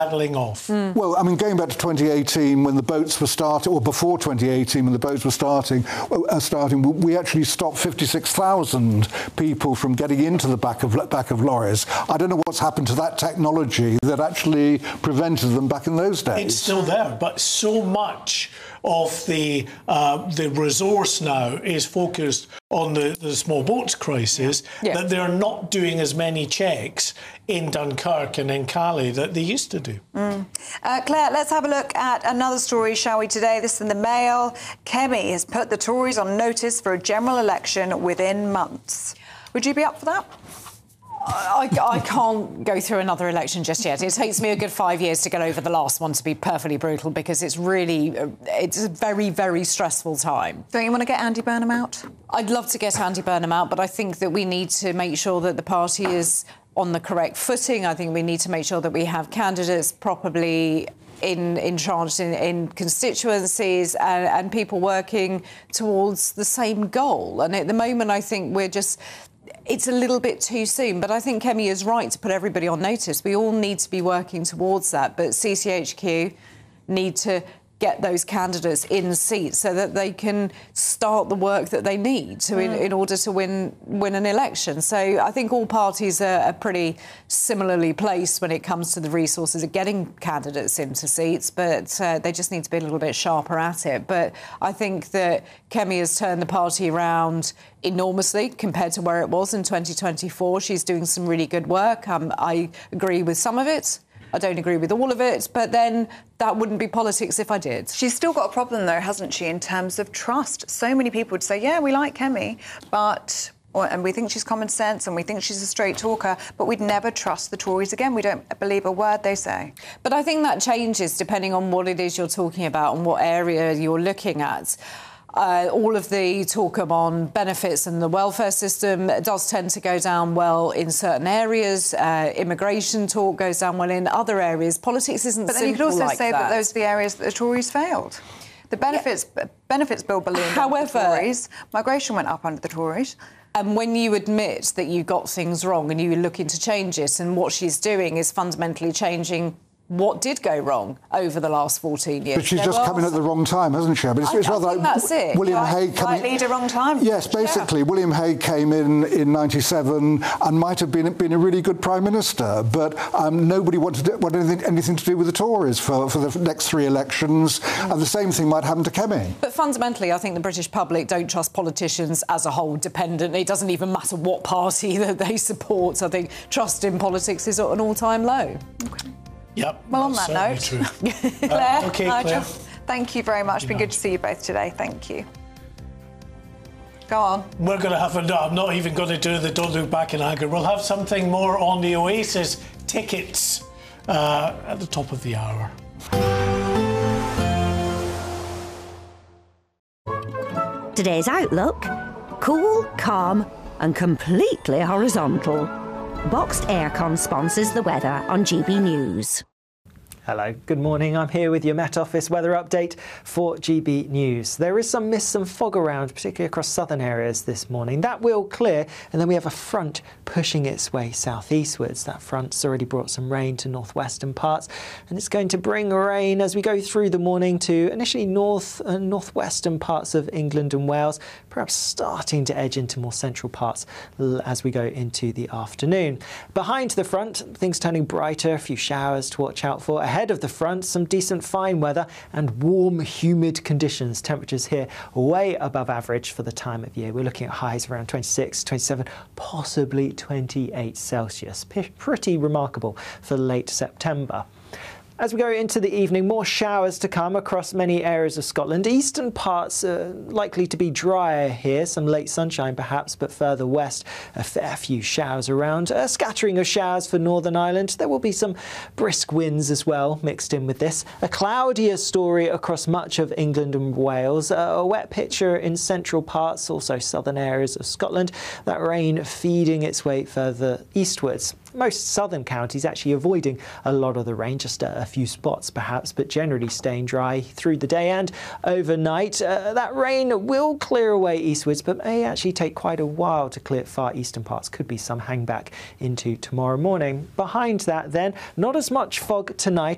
paddling off. Well, I mean, going back to 2018 when the boats were starting, or before 2018 when the boats were starting, we actually stopped 56,000 people from getting into the back of lorries. I don't know what's happened to that technology that actually prevented them back in those days. It's still there, but so much of the resource now is focused on the small boats crisis that they're not doing as many checks in Dunkirk and in Calais that they used to do. Claire, let's have a look at another story, shall we, today? This is in the Mail. Kemi has put the Tories on notice for a general election within months. Would you be up for that? I can't go through another election just yet. It takes me a good 5 years to get over the last one, to be perfectly brutal, because it's a very, very stressful time. Don't you want to get Andy Burnham out? I'd love to get Andy Burnham out, but I think that we need to make sure that the party is on the correct footing. I think we need to make sure that we have candidates properly in charge in constituencies and people working towards the same goal. And at the moment, I think it's a little bit too soon, but I think Kemi is right to put everybody on notice. We all need to be working towards that, but CCHQ need to get those candidates in seats so that they can start the work that they need to in order to win an election. So I think all parties are pretty similarly placed when it comes to the resources of getting candidates into seats, but they just need to be a little bit sharper at it. But I think that Kemi has turned the party around enormously compared to where it was in 2024. She's doing some really good work. I agree with some of it. I don't agree with all of it, but then that wouldn't be politics if I did. She's still got a problem, though, hasn't she, in terms of trust? So many people would say, yeah, we like Kemi, and we think she's common sense and we think she's a straight talker, but we'd never trust the Tories again. We don't believe a word they say. But I think that changes depending on what it is you're talking about and what area you're looking at. All of the talk on benefits and the welfare system does tend to go down well in certain areas. Immigration talk goes down well in other areas. Politics isn't simple like that. But then you could also say that those are the areas that the Tories failed. The benefits bill ballooned under the Tories. Migration went up under the Tories. And when you admit that you got things wrong and you're looking to change it, and what she's doing is fundamentally changing what did go wrong over the last 14 years. But she's just come in at the wrong time, hasn't she? But it's rather like that's it. William Hague coming... Right leader, wrong time. Yes, basically. Yeah. William Hague came in 97 and might have been a really good Prime Minister, but nobody wanted anything to do with the Tories for the next three elections, and the same thing might happen to Kemi. But fundamentally, I think the British public don't trust politicians as a whole dependent. It doesn't even matter what party that they support. I think trust in politics is at an all-time low. Okay. Yep. Well, on that note, Claire, okay, Nigel, Claire. Thank you very much. It's been good to see you both today. Thank you. Go on. We're going to have I'm not even going to do the Don't Look Back in Anger. We'll have something more on the Oasis tickets at the top of the hour. Today's outlook: cool, calm and completely horizontal. Boxed Aircon sponsors the weather on GB News. Hello, good morning. I'm here with your Met Office weather update for GB News. There is some mist and fog around, particularly across southern areas this morning. That will clear, and then we have a front pushing its way southeastwards. That front's already brought some rain to northwestern parts, and it's going to bring rain as we go through the morning to initially north and northwestern parts of England and Wales, perhaps starting to edge into more central parts as we go into the afternoon. Behind the front, things turning brighter, a few showers to watch out for. Ahead of the front, some decent fine weather and warm, humid conditions. Temperatures here way above average for the time of year. We're looking at highs around 26, 27, possibly 28 Celsius. Pretty remarkable for late September. As we go into the evening, more showers to come across many areas of Scotland. Eastern parts are likely to be drier here, some late sunshine perhaps, but further west, a fair few showers around. A scattering of showers for Northern Ireland. There will be some brisk winds as well mixed in with this. A cloudier story across much of England and Wales. A wet picture in central parts, also southern areas of Scotland. That rain feeding its way further eastwards. Most southern counties actually avoiding a lot of the rain, just a few spots perhaps, but generally staying dry through the day and overnight. That rain will clear away eastwards, but may actually take quite a while to clear far eastern parts. Could be some hangback into tomorrow morning. Behind that then, not as much fog tonight.